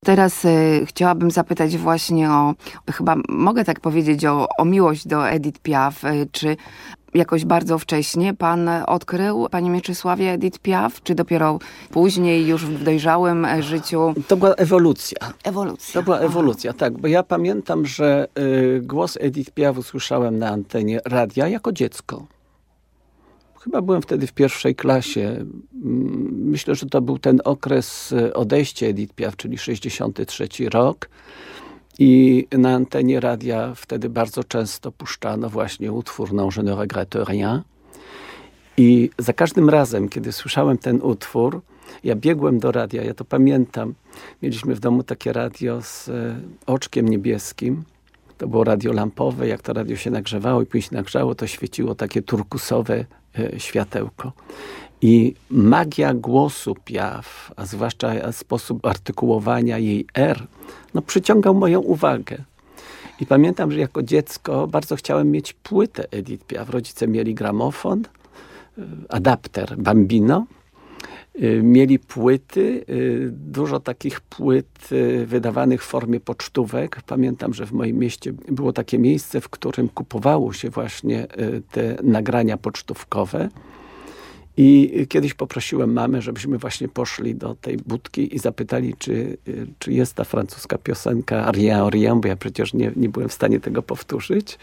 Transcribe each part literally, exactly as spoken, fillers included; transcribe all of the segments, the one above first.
Teraz y, chciałabym zapytać właśnie o, chyba mogę tak powiedzieć, o, o miłość do Edith Piaf. Y, czy jakoś bardzo wcześnie pan odkrył, panie Mieczysławie, Edith Piaf, czy dopiero później, już w dojrzałym życiu? To była ewolucja. Ewolucja. To była ewolucja, Aha. tak. Bo ja pamiętam, że y, głos Edith Piaf usłyszałem na antenie radia jako dziecko. Chyba byłem wtedy w pierwszej klasie. Myślę, że to był ten okres odejścia Edith Piaf, czyli sześćdziesiąty trzeci rok. I na antenie radia wtedy bardzo często puszczano właśnie utwór Non, je ne regrette rien. I za każdym razem, kiedy słyszałem ten utwór, ja biegłem do radia, ja to pamiętam. Mieliśmy w domu takie radio z oczkiem niebieskim. To było radio lampowe. Jak to radio się nagrzewało i później się nagrzało, to świeciło takie turkusowe e, światełko. I magia głosu Piaf, a zwłaszcza sposób artykułowania jej R, no, przyciągał moją uwagę. I pamiętam, że jako dziecko bardzo chciałem mieć płytę Edith Piaf. Rodzice mieli gramofon, adapter Bambino. Mieli płyty, dużo takich płyt wydawanych w formie pocztówek. Pamiętam, że w moim mieście było takie miejsce, w którym kupowało się właśnie te nagrania pocztówkowe. I kiedyś poprosiłem mamę, żebyśmy właśnie poszli do tej budki i zapytali, czy, czy jest ta francuska piosenka Rien, rien, bo ja przecież nie, nie byłem w stanie tego powtórzyć.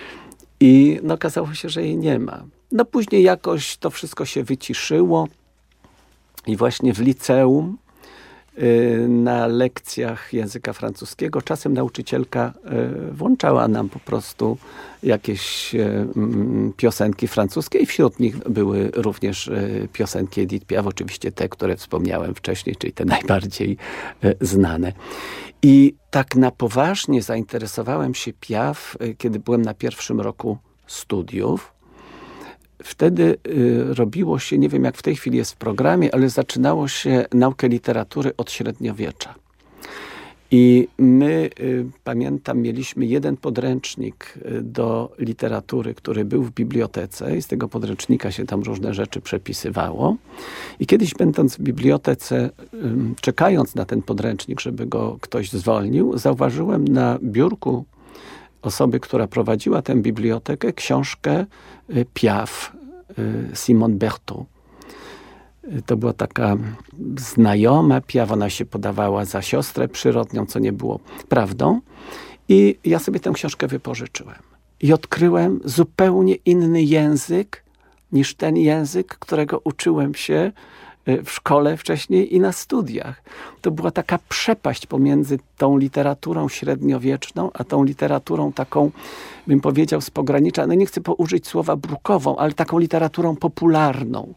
I no, okazało się, że jej nie ma. No później jakoś to wszystko się wyciszyło i właśnie w liceum y, na lekcjach języka francuskiego czasem nauczycielka y, włączała nam po prostu jakieś y, piosenki francuskie i wśród nich były również y, piosenki Edith Piaf, oczywiście te, które wspomniałem wcześniej, czyli te najbardziej y, znane. I tak na poważnie zainteresowałem się Piaf, y, kiedy byłem na pierwszym roku studiów. Wtedy y, robiło się, nie wiem jak w tej chwili jest w programie, ale zaczynało się naukę literatury od średniowiecza. I my, y, pamiętam, mieliśmy jeden podręcznik do literatury, który był w bibliotece i z tego podręcznika się tam różne rzeczy przepisywało. I kiedyś będąc w bibliotece, y, czekając na ten podręcznik, żeby go ktoś zwolnił, zauważyłem na biurku osoby, która prowadziła tę bibliotekę, książkę Piaf, Simone Berthaud. To była taka znajoma Piaf, ona się podawała za siostrę przyrodnią, co nie było prawdą. I ja sobie tę książkę wypożyczyłem. I odkryłem zupełnie inny język niż ten język, którego uczyłem się w szkole wcześniej i na studiach. To była taka przepaść pomiędzy tą literaturą średniowieczną, a tą literaturą taką, bym powiedział, z pogranicza, no nie chcę użyć słowa brukową, ale taką literaturą popularną.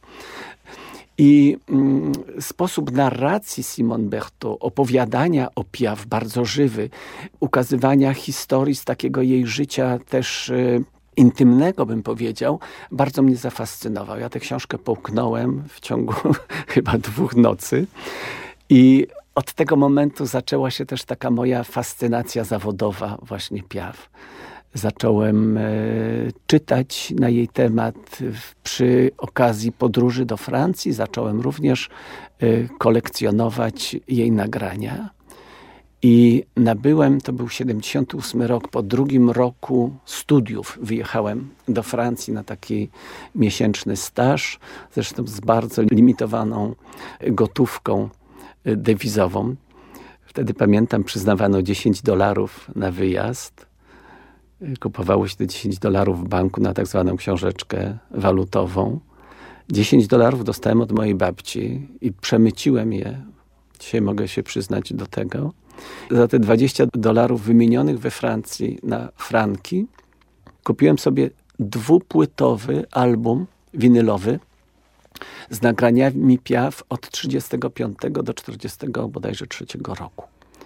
I mm, sposób narracji Simone Berthaud, opowiadania o Piaf bardzo żywy, ukazywania historii z takiego jej życia też y, intymnego, bym powiedział, bardzo mnie zafascynował. Ja tę książkę połknąłem w ciągu chyba dwóch nocy i od tego momentu zaczęła się też taka moja fascynacja zawodowa właśnie Piaf. Zacząłem e, czytać na jej temat przy okazji podróży do Francji. Zacząłem również e, kolekcjonować jej nagrania. I nabyłem, to był siedemdziesiąty ósmy rok, po drugim roku studiów wyjechałem do Francji na taki miesięczny staż, zresztą z bardzo limitowaną gotówką dewizową. Wtedy pamiętam, przyznawano dziesięć dolarów na wyjazd. Kupowało się te dziesięć dolarów w banku na tak zwaną książeczkę walutową. dziesięć dolarów dostałem od mojej babci i przemyciłem je. Dzisiaj mogę się przyznać do tego. Za te dwadzieścia dolarów wymienionych we Francji na franki kupiłem sobie dwupłytowy album winylowy z nagraniami Piaf od trzydziestego piątego do czterdziestego bodajże trzeciego roku.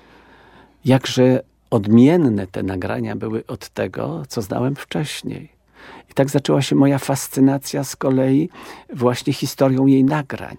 Jakże odmienne te nagrania były od tego, co znałem wcześniej. I tak zaczęła się moja fascynacja z kolei właśnie historią jej nagrań.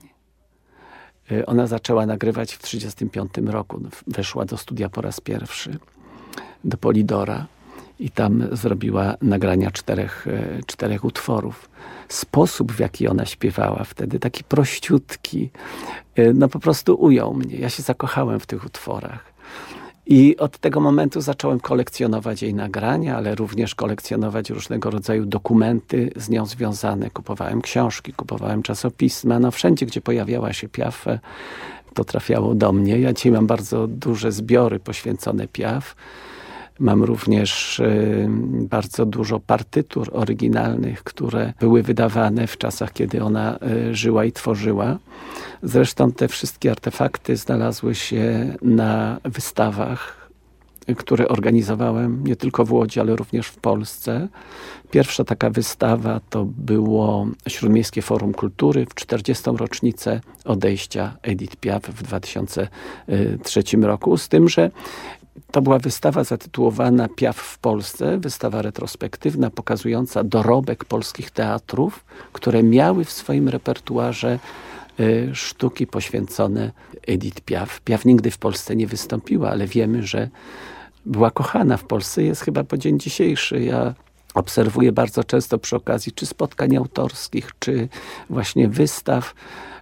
Ona zaczęła nagrywać w trzydziestym piątym roku. Weszła do studia po raz pierwszy, do Polidora i tam zrobiła nagrania czterech, czterech utworów. Sposób, w jaki ona śpiewała wtedy, taki prościutki, no po prostu ujął mnie. Ja się zakochałem w tych utworach. I od tego momentu zacząłem kolekcjonować jej nagrania, ale również kolekcjonować różnego rodzaju dokumenty z nią związane. Kupowałem książki, kupowałem czasopisma. No wszędzie, gdzie pojawiała się Piaf, to trafiało do mnie. Ja dzisiaj mam bardzo duże zbiory poświęcone Piaf. Mam również y, bardzo dużo partytur oryginalnych, które były wydawane w czasach, kiedy ona y, żyła i tworzyła. Zresztą te wszystkie artefakty znalazły się na wystawach, które organizowałem nie tylko w Łodzi, ale również w Polsce. Pierwsza taka wystawa to było Śródmiejskie Forum Kultury w czterdziestą rocznicę odejścia Edith Piaf w dwa tysiące trzecim roku. Z tym, że to była wystawa zatytułowana Piaf w Polsce, wystawa retrospektywna pokazująca dorobek polskich teatrów, które miały w swoim repertuarze y, sztuki poświęcone Edith Piaf. Piaf nigdy w Polsce nie wystąpiła, ale wiemy, że była kochana w Polsce. Jest chyba po dzień dzisiejszy. Ja obserwuję bardzo często przy okazji czy spotkań autorskich, czy właśnie wystaw,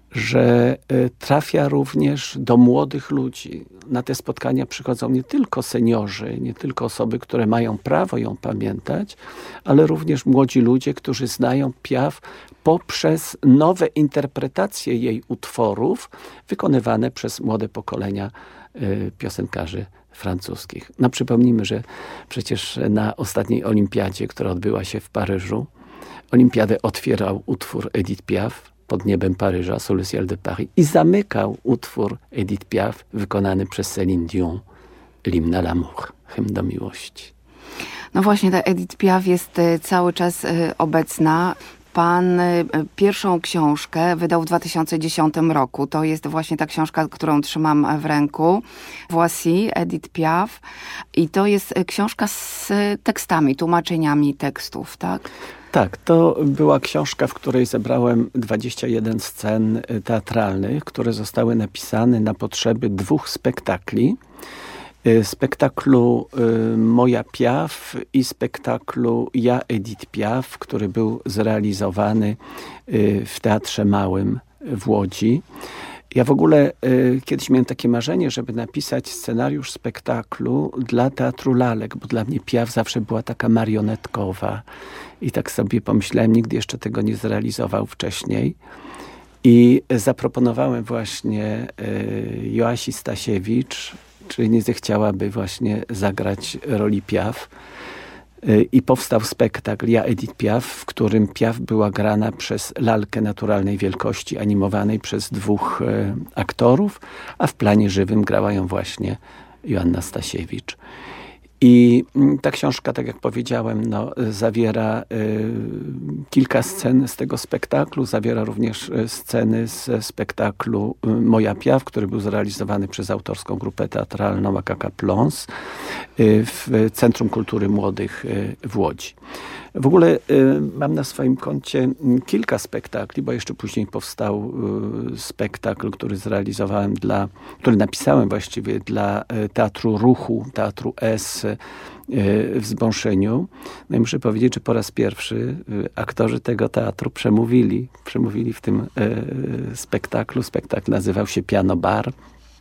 że trafia również do młodych ludzi. Na te spotkania przychodzą nie tylko seniorzy, nie tylko osoby, które mają prawo ją pamiętać, ale również młodzi ludzie, którzy znają Piaf poprzez nowe interpretacje jej utworów wykonywane przez młode pokolenia piosenkarzy francuskich. No przypomnijmy, że przecież na ostatniej olimpiadzie, która odbyła się w Paryżu, olimpiadę otwierał utwór Edith Piaf Pod niebem Paryża, Sous le ciel de Paris, i zamykał utwór Edith Piaf wykonany przez Céline Dion, L'hymne à l'amour, hymn do miłości. No właśnie, ta Edith Piaf jest cały czas obecna. Pan pierwszą książkę wydał w dwa tysiące dziesiątym roku. To jest właśnie ta książka, którą trzymam w ręku. Voici, Edith Piaf. I to jest książka z tekstami, tłumaczeniami tekstów, tak? Tak, to była książka, w której zebrałem dwadzieścia jeden scen teatralnych, które zostały napisane na potrzeby dwóch spektakli. Spektaklu Moja Piaf i spektaklu Ja Edith Piaf, który był zrealizowany w Teatrze Małym w Łodzi. Ja w ogóle y, kiedyś miałem takie marzenie, żeby napisać scenariusz spektaklu dla Teatru Lalek, bo dla mnie Piaf zawsze była taka marionetkowa. I tak sobie pomyślałem, nigdy jeszcze tego nie zrealizował wcześniej. I zaproponowałem właśnie y, Joasi Stasiewicz, czy nie zechciałaby właśnie zagrać roli Piaf. I powstał spektakl Ja Edith Piaf, w którym Piaf była grana przez lalkę naturalnej wielkości, animowanej przez dwóch e, aktorów, a w planie żywym grała ją właśnie Joanna Stasiewicz. I ta książka, tak jak powiedziałem, no, zawiera y, kilka scen z tego spektaklu, zawiera również sceny z spektaklu Moja Piaf, który był zrealizowany przez autorską grupę teatralną Akaka Plons y, w Centrum Kultury Młodych y, w Łodzi. W ogóle y, mam na swoim koncie kilka spektakli, bo jeszcze później powstał y, spektakl, który zrealizowałem dla, który napisałem właściwie dla y, Teatru Ruchu, Teatru S y, w Zbąszyniu. No i muszę powiedzieć, że po raz pierwszy y, aktorzy tego teatru przemówili, przemówili w tym y, spektaklu. Spektakl nazywał się Piano Bar.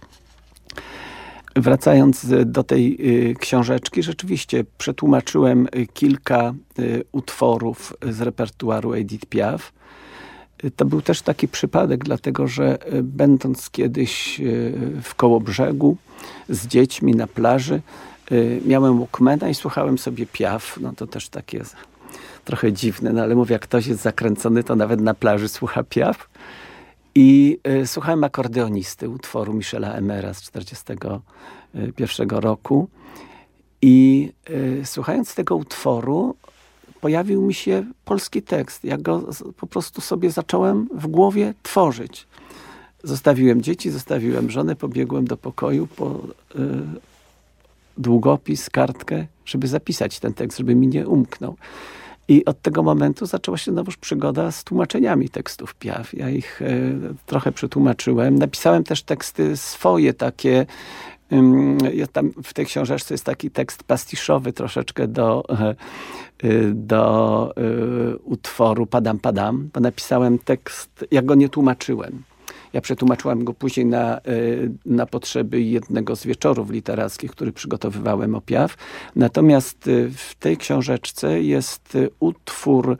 Wracając do tej y, książeczki, rzeczywiście przetłumaczyłem kilka y, utworów z repertuaru Edith Piaf. Y, to był też taki przypadek, dlatego że y, będąc kiedyś y, w Kołobrzegu z dziećmi na plaży, y, miałem Walkmana i słuchałem sobie Piaf. No to też takie trochę dziwne, no ale mówię, jak ktoś jest zakręcony, to nawet na plaży słucha Piaf. I y, słuchałem akordeonisty, utworu Michela Emera z czterdziestego pierwszego roku. I y, słuchając tego utworu pojawił mi się polski tekst. Ja go z, po prostu sobie zacząłem w głowie tworzyć. Zostawiłem dzieci, zostawiłem żonę, pobiegłem do pokoju po y, długopis, kartkę, żeby zapisać ten tekst, żeby mi nie umknął. I od tego momentu zaczęła się znowuż przygoda z tłumaczeniami tekstów Piaf. Ja ich y, trochę przetłumaczyłem. Napisałem też teksty swoje, takie. Ym, ja tam w tej książeczce jest taki tekst pastiszowy troszeczkę do, y, do y, utworu Padam Padam, bo napisałem tekst, ja go nie tłumaczyłem. Ja przetłumaczyłam go później na, na potrzeby jednego z wieczorów literackich, który przygotowywałem o Piaf. Natomiast w tej książeczce jest utwór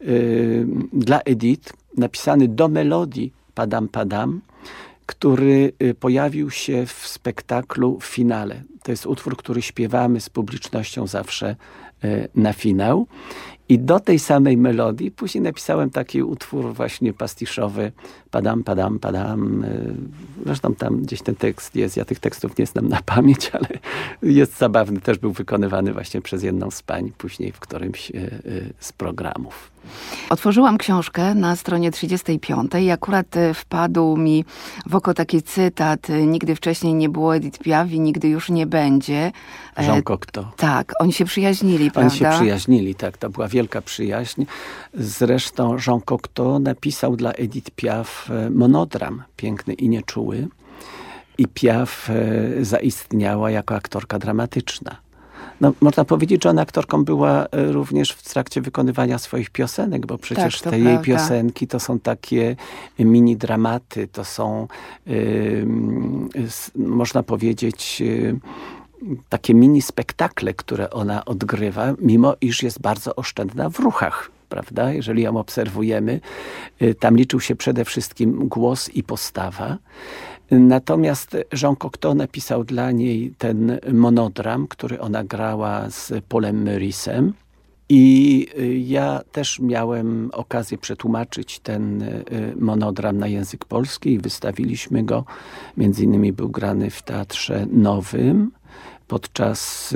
dla Edith, napisany do melodii Padam Padam, który pojawił się w spektaklu w finale. To jest utwór, który śpiewamy z publicznością zawsze na finał. I do tej samej melodii później napisałem taki utwór właśnie pastiszowy Padam, Padam, Padam. Zresztą tam gdzieś ten tekst jest. Ja tych tekstów nie znam na pamięć, ale jest zabawny. Też był wykonywany właśnie przez jedną z pań później w którymś z programów. Otworzyłam książkę na stronie trzydziestej piątej i akurat wpadł mi w oko taki cytat: nigdy wcześniej nie było Edith Piaf i nigdy już nie będzie. Jean Cocteau. Tak, oni się przyjaźnili, prawda? Oni się przyjaźnili, tak. To była wielka przyjaźń. Zresztą Jean Cocteau napisał dla Edith Piaf monodram Piękny i nieczuły. I Piaf zaistniała jako aktorka dramatyczna. No, można powiedzieć, że ona aktorką była również w trakcie wykonywania swoich piosenek, bo przecież tak, to te prawda. jej piosenki to są takie mini dramaty, to są, yy, można powiedzieć, yy, takie mini spektakle, które ona odgrywa, mimo iż jest bardzo oszczędna w ruchach. Prawda? Jeżeli ją obserwujemy, tam liczył się przede wszystkim głos i postawa. Natomiast Jean Cocteau napisał dla niej ten monodram, który ona grała z Paulem Meurice'em. I ja też miałem okazję przetłumaczyć ten monodram na język polski i wystawiliśmy go. Między innymi był grany w Teatrze Nowym. Podczas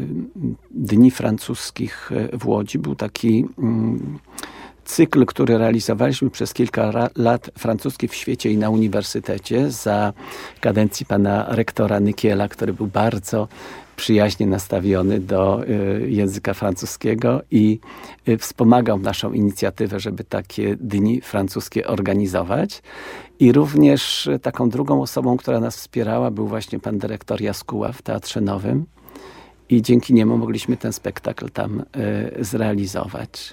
Dni Francuskich w Łodzi był taki cykl, który realizowaliśmy przez kilka lat, francuski w świecie i na uniwersytecie, za kadencji pana rektora Nykiela, który był bardzo przyjaźnie nastawiony do języka francuskiego i wspomagał naszą inicjatywę, żeby takie dni francuskie organizować. I również taką drugą osobą, która nas wspierała, był właśnie pan dyrektor Jaskuła w Teatrze Nowym. I dzięki niemu mogliśmy ten spektakl tam zrealizować.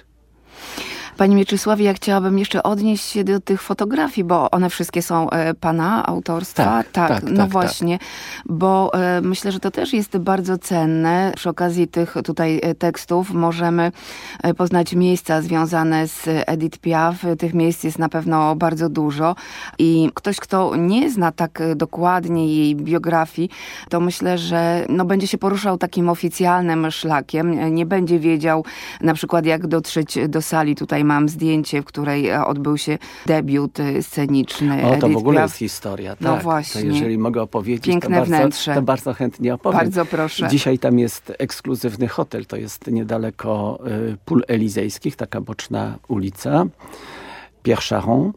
Pani Mieczysławie, ja chciałabym jeszcze odnieść się do tych fotografii, bo one wszystkie są e, pana autorstwa. Tak, tak, tak no tak, właśnie, tak. Bo e, myślę, że to też jest bardzo cenne. Przy okazji tych tutaj tekstów możemy poznać miejsca związane z Edith Piaf. Tych miejsc jest na pewno bardzo dużo i ktoś, kto nie zna tak dokładnie jej biografii, to myślę, że no, będzie się poruszał takim oficjalnym szlakiem. Nie będzie wiedział na przykład, jak dotrzeć do sali. Tutaj mam zdjęcie, w której odbył się debiut sceniczny O, to Edith w ogóle Piaf. jest historia. No tak, właśnie. To jeżeli mogę opowiedzieć, Piękne to bardzo, wnętrze. to bardzo chętnie opowiem. Bardzo proszę. Dzisiaj tam jest ekskluzywny hotel. To jest niedaleko y, Pól Elizejskich, taka boczna ulica, Pierre Charon.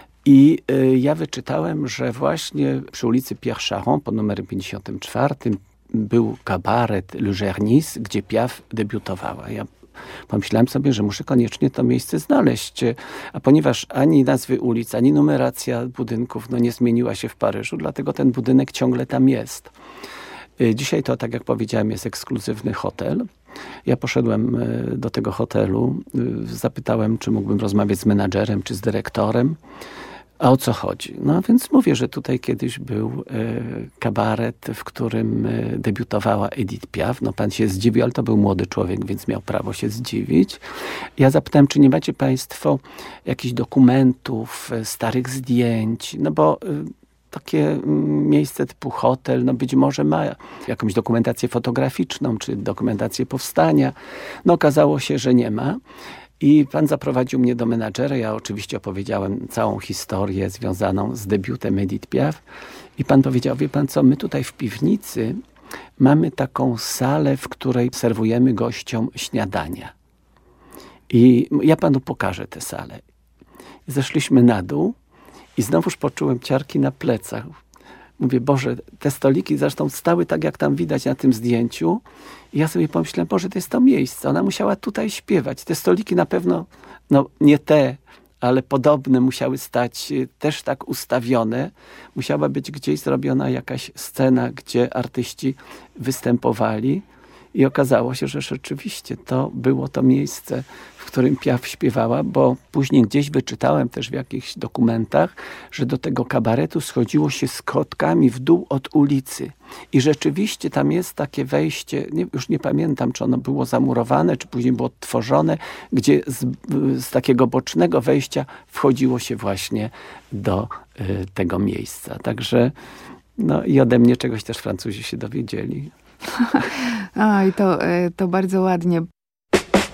I y, ja wyczytałem, że właśnie przy ulicy Pierre Charon, pod numerem pięćdziesiątym czwartym, był kabaret Le Gernis, gdzie Piaf debiutowała. Ja pomyślałem sobie, że muszę koniecznie to miejsce znaleźć, a ponieważ ani nazwy ulic, ani numeracja budynków no, nie zmieniła się w Paryżu, dlatego ten budynek ciągle tam jest. Dzisiaj to, tak jak powiedziałem, jest ekskluzywny hotel. Ja poszedłem do tego hotelu, zapytałem, czy mógłbym rozmawiać z menadżerem, czy z dyrektorem. A o co chodzi? No więc mówię, że tutaj kiedyś był e, kabaret, w którym e, debiutowała Edith Piaf. No pan się zdziwił, ale to był młody człowiek, więc miał prawo się zdziwić. Ja zapytałem, czy nie macie państwo jakichś dokumentów, e, starych zdjęć, no bo e, takie mm, miejsce typu hotel, no być może ma jakąś dokumentację fotograficzną, czy dokumentację powstania. No okazało się, że nie ma. I pan zaprowadził mnie do menadżera. Ja oczywiście opowiedziałem całą historię związaną z debiutem Edith Piaf. I pan powiedział, wie pan co, my tutaj w piwnicy mamy taką salę, w której serwujemy gościom śniadania. I ja panu pokażę tę salę. I zeszliśmy na dół i znowuż poczułem ciarki na plecach. Mówię, Boże, te stoliki zresztą stały tak, jak tam widać na tym zdjęciu. I ja sobie pomyślałem, Boże, to jest to miejsce. Ona musiała tutaj śpiewać. Te stoliki na pewno, no nie te, ale podobne musiały stać też tak ustawione. Musiała być gdzieś zrobiona jakaś scena, gdzie artyści występowali. I okazało się, że rzeczywiście to było to miejsce, w którym Piaf śpiewała, bo później gdzieś wyczytałem też w jakichś dokumentach, że do tego kabaretu schodziło się schodkami w dół od ulicy. I rzeczywiście tam jest takie wejście, nie, już nie pamiętam, czy ono było zamurowane, czy później było odtworzone, gdzie z, z takiego bocznego wejścia wchodziło się właśnie do y, tego miejsca. Także no i ode mnie czegoś też Francuzi się dowiedzieli. A, i to, to bardzo ładnie.